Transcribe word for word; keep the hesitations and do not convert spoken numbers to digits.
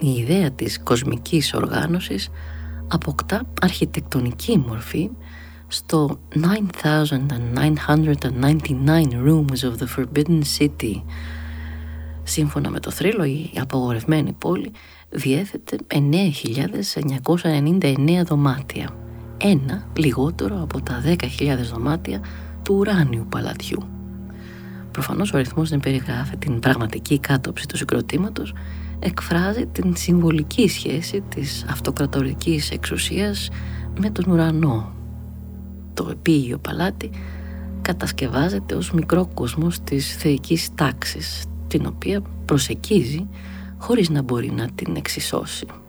η ιδέα της κοσμικής οργάνωσης αποκτά αρχιτεκτονική μορφή στο nine thousand nine hundred ninety-nine Rooms of the Forbidden City. Σύμφωνα με το θρύλο, η απαγορευμένη πόλη διέθετε εννέα χιλιάδες εννιακόσια ενενήντα εννέα δωμάτια, ένα λιγότερο από τα δέκα χιλιάδες δωμάτια του ουράνιου παλατιού. Προφανώς ο αριθμός δεν περιγράφει την πραγματική κάτωψη του συγκροτήματος, εκφράζει την συμβολική σχέση της αυτοκρατορικής εξουσίας με τον ουρανό. Το επίγειο παλάτι κατασκευάζεται ως μικρό κόσμος της θεϊκής τάξης, την οποία προσεκίζει χωρίς να μπορεί να την εξισώσει.